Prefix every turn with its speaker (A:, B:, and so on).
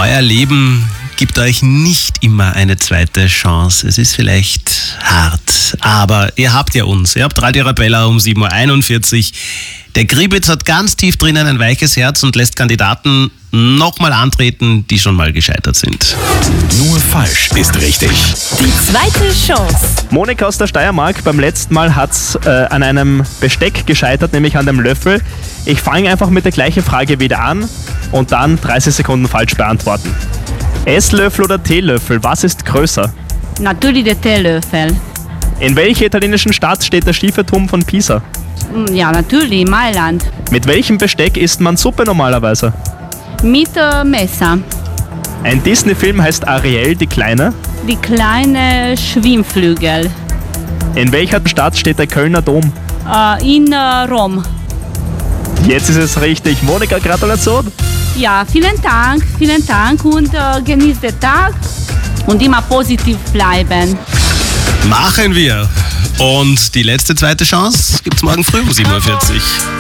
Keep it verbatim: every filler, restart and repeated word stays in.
A: Euer Leben gibt euch nicht immer eine zweite Chance. Es ist vielleicht hart, aber ihr habt ja uns. Ihr habt Radio Arabella um sieben Uhr einundvierzig. Der Gribitz hat ganz tief drinnen ein weiches Herz und lässt Kandidaten nochmal antreten, die schon mal gescheitert sind.
B: Nur falsch ist richtig.
C: Die zweite Chance.
D: Monika aus der Steiermark, beim letzten Mal hat es äh, an einem Besteck gescheitert, nämlich an dem Löffel. Ich fange einfach mit der gleichen Frage wieder an und dann dreißig Sekunden falsch beantworten. Esslöffel oder Teelöffel, was ist größer?
E: Natürlich der Teelöffel.
D: In welcher italienischen Stadt steht der Schieferturm von Pisa?
E: Ja, natürlich, Mailand.
D: Mit welchem Besteck isst man Suppe normalerweise?
E: Mit äh, Messer.
D: Ein Disney-Film heißt Ariel, die Kleine.
E: Die kleine Schwimmflügel.
D: In welcher Stadt steht der Kölner Dom?
E: Äh, in äh, Rom.
D: Jetzt ist es richtig. Monika, Gratulation.
E: Ja, vielen Dank, vielen Dank und äh, genießt den Tag und immer positiv bleiben.
A: Machen wir. Und die letzte zweite Chance gibt's morgen früh um sieben Uhr vierzig.